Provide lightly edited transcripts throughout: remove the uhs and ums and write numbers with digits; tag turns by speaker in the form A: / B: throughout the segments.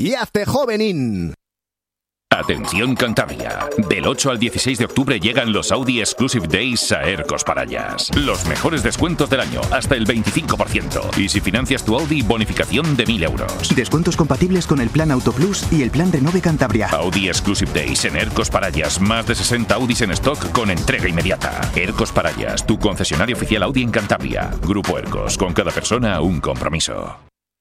A: y hazte jovenín.
B: Atención Cantabria, del 8 al 16 de octubre llegan los Audi Exclusive Days a Ercos Parallas. Los mejores descuentos del año, hasta el 25%. Y si financias tu Audi, bonificación de 1.000 euros.
C: Descuentos compatibles con el plan Auto Plus y el plan Renove Cantabria.
B: Audi Exclusive Days en Ercos Parallas. Más de 60 Audis en stock con entrega inmediata. Ercos Parallas, tu concesionario oficial Audi en Cantabria. Grupo Ercos, con cada persona un compromiso.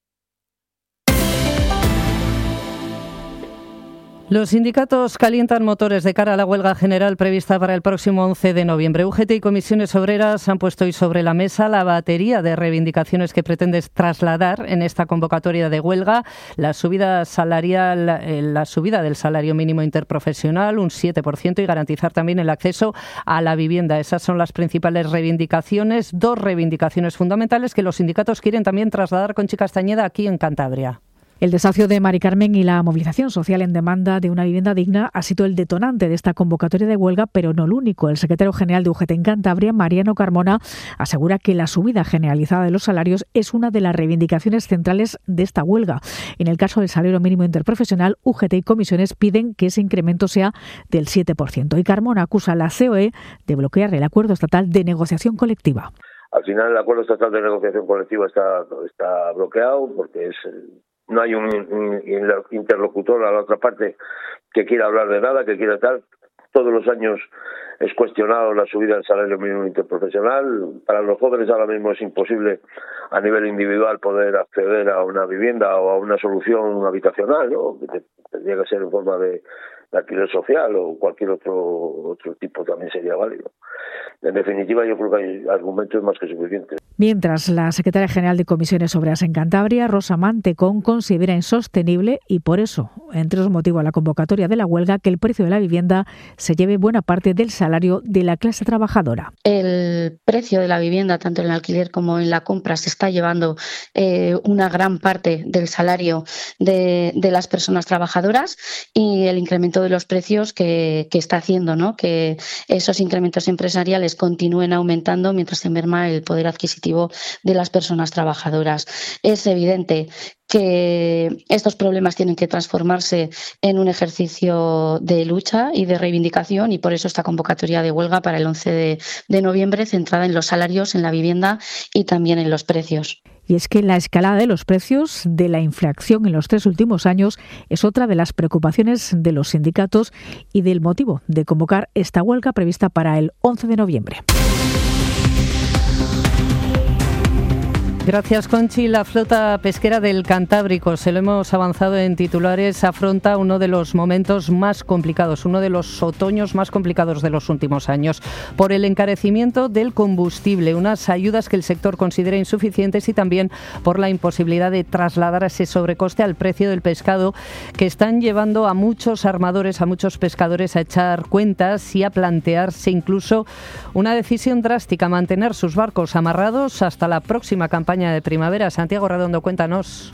D: Los sindicatos calientan motores de cara a la huelga general prevista para el próximo 11 de noviembre. UGT y comisiones obreras han puesto hoy sobre la mesa la batería de reivindicaciones que pretendes trasladar en esta convocatoria de huelga. La subida salarial, la subida del salario mínimo interprofesional, un 7%, y garantizar también el acceso a la vivienda. Esas son las principales reivindicaciones, dos reivindicaciones fundamentales que los sindicatos quieren también trasladar, Conchi Castañeda, aquí en Cantabria.
E: El desahucio de Mari Carmen y la movilización social en demanda de una vivienda digna ha sido el detonante de esta convocatoria de huelga, pero no el único. El secretario general de UGT en Cantabria, Mariano Carmona, asegura que la subida generalizada de los salarios es una de las reivindicaciones centrales de esta huelga. En el caso del salario mínimo interprofesional, UGT y comisiones piden que ese incremento sea del 7%. Y Carmona acusa a la COE de bloquear el acuerdo estatal de negociación colectiva.
F: Al final, el acuerdo estatal de negociación colectiva está bloqueado porque no hay un interlocutor a la otra parte que quiera hablar de nada, que quiera tal. Todos los años es cuestionado la subida del salario mínimo interprofesional. Para los jóvenes ahora mismo es imposible a nivel individual poder acceder a una vivienda o a una solución habitacional, ¿no? Que tendría que ser en forma de alquiler social o cualquier otro tipo también sería válido. En definitiva, yo creo que hay argumentos más que suficientes.
E: Mientras, la secretaria general de Comisiones Obreras en Cantabria, Rosa Mantecón, considera insostenible y por eso, entre los motivos de la convocatoria de la huelga, que el precio de la vivienda se lleve buena parte del salario de la clase trabajadora.
G: El precio de la vivienda, tanto en el alquiler como en la compra, se está llevando una gran parte del salario de las personas trabajadoras, y el incremento de los precios que está haciendo, ¿no?, que esos incrementos empresariales continúen aumentando mientras se merma el poder adquisitivo de las personas trabajadoras. Es evidente que estos problemas tienen que transformarse en un ejercicio de lucha y de reivindicación, y por eso esta convocatoria de huelga para el 11 de noviembre, centrada en los salarios, en la vivienda y también en los precios.
E: Y es que la escalada de los precios de la inflación en los 3 últimos años es otra de las preocupaciones de los sindicatos y del motivo de convocar esta huelga prevista para el 11 de noviembre.
D: Gracias, Conchi. La flota pesquera del Cantábrico, se lo hemos avanzado en titulares, afronta uno de los momentos más complicados, uno de los otoños más complicados de los últimos años, por el encarecimiento del combustible, unas ayudas que el sector considera insuficientes, y también por la imposibilidad de trasladar ese sobrecoste al precio del pescado, que están llevando a muchos armadores, a muchos pescadores a echar cuentas y a plantearse incluso una decisión drástica: mantener sus barcos amarrados hasta la próxima campaña de primavera. Santiago Redondo, cuéntanos.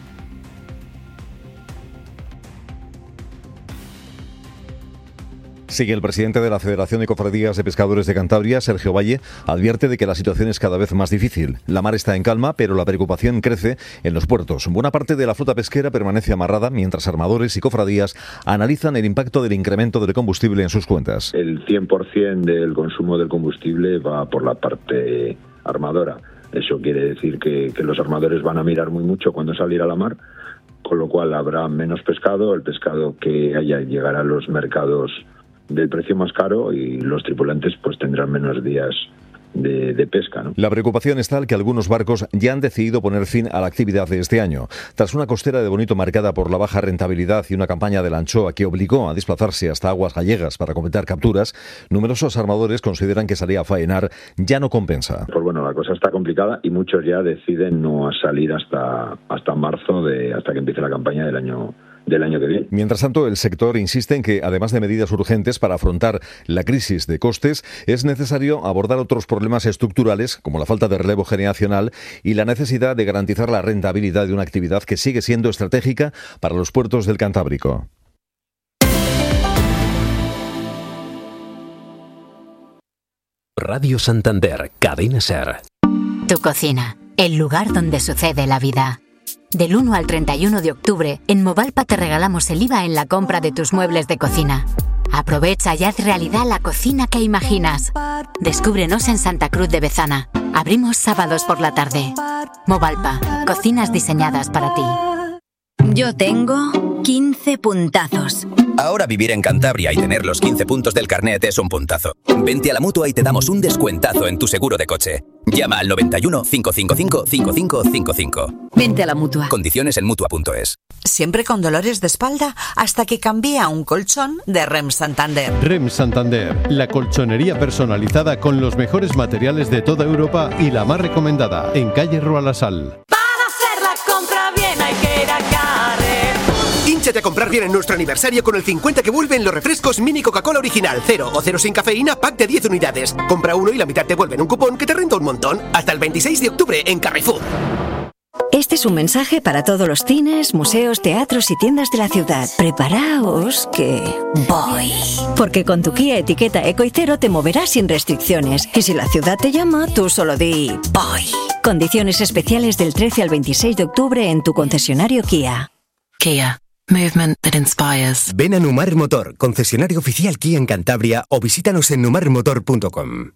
H: Sí, el presidente de la Federación de Cofradías de Pescadores de Cantabria, Sergio Valle, advierte de que la situación es cada vez más difícil. La mar está en calma, pero la preocupación crece en los puertos. Buena parte de la flota pesquera permanece amarrada, mientras armadores y cofradías analizan el impacto del incremento del combustible en sus cuentas.
I: El 100% del consumo del combustible va por la parte armadora. Eso quiere decir que los armadores van a mirar muy mucho cuando salir a la mar, con lo cual habrá menos pescado. El pescado que haya llegará a los mercados del precio más caro, y los tripulantes pues tendrán menos días de pesca, ¿no?
H: La preocupación es tal que algunos barcos ya han decidido poner fin a la actividad de este año. Tras una costera de Bonito marcada por la baja rentabilidad y una campaña de la anchoa que obligó a desplazarse hasta aguas gallegas para completar capturas, numerosos armadores consideran que salir a faenar ya no compensa.
I: Pues bueno, la cosa está complicada y muchos ya deciden no salir hasta marzo, hasta que empiece la campaña del año que viene.
H: Mientras tanto, el sector insiste en que, además de medidas urgentes para afrontar la crisis de costes, es necesario abordar otros problemas estructurales, como la falta de relevo generacional y la necesidad de garantizar la rentabilidad de una actividad que sigue siendo estratégica para los puertos del Cantábrico.
J: Radio Santander, Cadena SER.
K: Tu cocina, el lugar donde sucede la vida.
A: Del 1 al 31 de octubre, en Movalpa te regalamos el IVA en la compra de tus muebles de cocina. Aprovecha y haz realidad la cocina que imaginas. Descúbrenos en Santa Cruz de Bezana. Abrimos sábados por la tarde. Movalpa, cocinas diseñadas para ti.
J: Yo tengo 15 puntazos.
K: Ahora vivir en Cantabria y tener los 15 puntos del carnet es un puntazo. Vente a la Mutua y te damos un descuentazo en tu seguro de coche. Llama al 91 555 5555.
J: Vente a la Mutua.
K: Condiciones en Mutua.es.
L: Siempre con dolores de espalda hasta que cambié a un colchón de Rem Santander.
M: Rem Santander, la colchonería personalizada con los mejores materiales de toda Europa y la más recomendada, en calle Roalasal.
N: Para hacer la compra bien hay que ir a Carrefour. Hínchate a comprar bien en nuestro aniversario con el 50 que vuelven los refrescos Mini Coca-Cola Original 0 o 0 sin cafeína, pack de 10 unidades. Compra uno y la mitad te vuelven un cupón que te renta un montón. Hasta el 26 de octubre en Carrefour.
J: Este es un mensaje para todos los cines, museos, teatros y tiendas de la ciudad. Preparaos que voy. Porque con tu Kia etiqueta Eco y Cero te moverás sin restricciones. Y si la ciudad te llama, tú solo di voy. Condiciones especiales del 13 al 26 de octubre en tu concesionario Kia.
O: Kia. Movement that inspires.
P: Ven a Numar Motor, concesionario oficial Kia en Cantabria, o visítanos en numarmotor.com.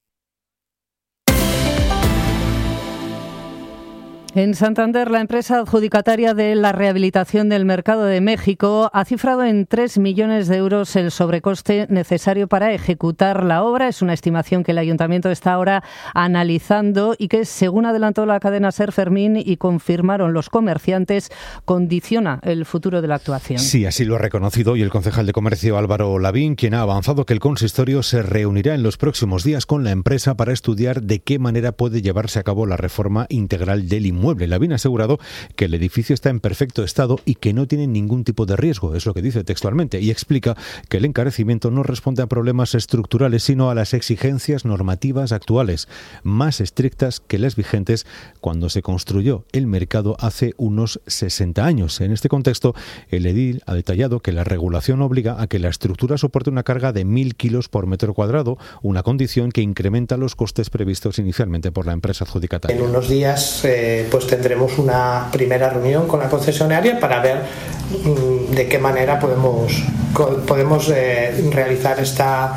D: En Santander, la empresa adjudicataria de la rehabilitación del Mercado de México ha cifrado en 3 millones de euros el sobrecoste necesario para ejecutar la obra. Es una estimación que el Ayuntamiento está ahora analizando y que, según adelantó la cadena SER Fermín y confirmaron los comerciantes, condiciona el futuro de la actuación.
Q: Sí, así lo ha reconocido hoy el concejal de Comercio Álvaro Lavín, quien ha avanzado que el consistorio se reunirá en los próximos días con la empresa para estudiar de qué manera puede llevarse a cabo la reforma integral del inmueble. Lavín ha asegurado que el edificio está en perfecto estado y que no tiene ningún tipo de riesgo, es lo que dice textualmente, y explica que el encarecimiento no responde a problemas estructurales, sino a las exigencias normativas actuales, más estrictas que las vigentes cuando se construyó el mercado hace unos 60 años. En este contexto, el edil ha detallado que la regulación obliga a que la estructura soporte una carga de 1.000 kilos por metro cuadrado, una condición que incrementa los costes previstos inicialmente por la empresa adjudicataria.
R: En unos días pues tendremos una primera reunión con la concesionaria para ver de qué manera podemos realizar esta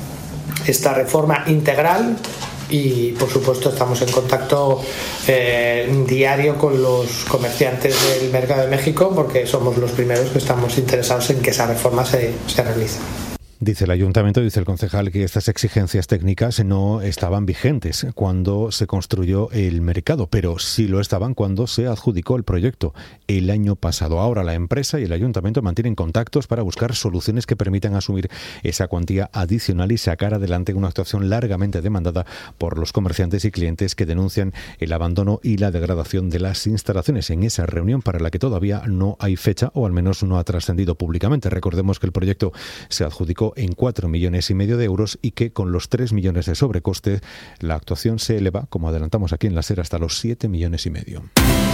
R: reforma integral, y por supuesto estamos en contacto diario con los comerciantes del Mercado de México, porque somos los primeros que estamos interesados en que esa reforma se realice.
Q: Dice el Ayuntamiento, dice el concejal, que estas exigencias técnicas no estaban vigentes cuando se construyó el mercado, pero sí lo estaban cuando se adjudicó el proyecto el año pasado. Ahora la empresa y el Ayuntamiento mantienen contactos para buscar soluciones que permitan asumir esa cuantía adicional y sacar adelante una actuación largamente demandada por los comerciantes y clientes que denuncian el abandono y la degradación de las instalaciones. En esa reunión, para la que todavía no hay fecha, o al menos no ha trascendido públicamente. Recordemos que el proyecto se adjudicó en 4,5 millones de euros y que con los 3 millones de sobrecoste la actuación se eleva, como adelantamos aquí en la SER, hasta los 7,5 millones.